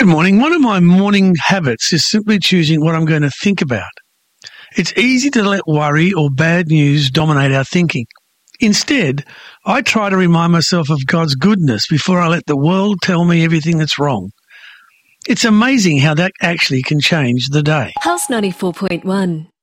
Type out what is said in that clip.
Good morning. One of my morning habits is simply choosing what I'm going to think about. It's easy to let worry or bad news dominate our thinking. Instead, I try to remind myself of God's goodness before I let the world tell me everything that's wrong. It's amazing how that actually can change the day. Pulse 94.1.